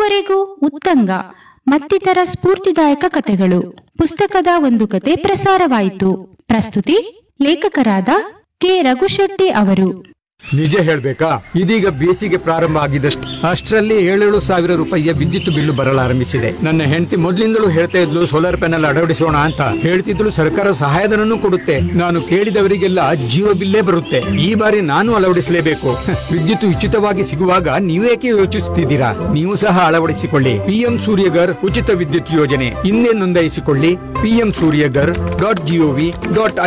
ಇದುವರೆಗೂ ಉತ್ತಂಗ ಮತ್ತಿತರ ಸ್ಫೂರ್ತಿದಾಯಕ ಕಥೆಗಳು ಪುಸ್ತಕದ ಒಂದು ಕತೆ ಪ್ರಸಾರವಾಯಿತು. ಪ್ರಸ್ತುತಿ ಲೇಖಕರಾದ ಕೆ ರಘುಶೆಟ್ಟಿ ಅವರು. ನಿಜ ಹೇಳ್ಬೇಕಾ, ಇದೀಗ ಬೇಸಿಗೆ ಪ್ರಾರಂಭ ಆಗಿದಷ್ಟು ಅಷ್ಟರಲ್ಲಿ 7,000 ರೂಪಾಯಿಯ ವಿದ್ಯುತ್ ಬಿಲ್ಲು ಬರಲಾರಂಭಿಸಿದೆ. ನನ್ನ ಹೆಂಡತಿ ಮೊದಲಿಂದಲೂ ಹೇಳ್ತಾ ಇದ್ಲು ಸೋಲಾರ್ ಪ್ಯಾನೆಲ್ ಅಳವಡಿಸೋಣ ಅಂತ. ಹೇಳ್ತಿದ್ಲು ಸರ್ಕಾರ ಸಹಾಯಧನನೂ ಕೊಡುತ್ತೆ. ನಾನು ಕೇಳಿದವರಿಗೆಲ್ಲ ಜೀರೋ ಬಿಲ್ಲೇ ಬರುತ್ತೆ. ಈ ಬಾರಿ ನಾನು ಅಳವಡಿಸಲೇಬೇಕು. ವಿದ್ಯುತ್ ಉಚಿತವಾಗಿ ಸಿಗುವಾಗ ನೀವೇಕೆ ಯೋಚಿಸುತ್ತಿದ್ದೀರಾ? ನೀವು ಸಹ ಅಳವಡಿಸಿಕೊಳ್ಳಿ. ಪಿಎಂ ಸೂರ್ಯಗರ್ ಉಚಿತ ವಿದ್ಯುತ್ ಯೋಜನೆ. ಹಿಂದೆ ನೋಂದಾಯಿಸಿಕೊಳ್ಳಿ. pmsuryagar.gov.in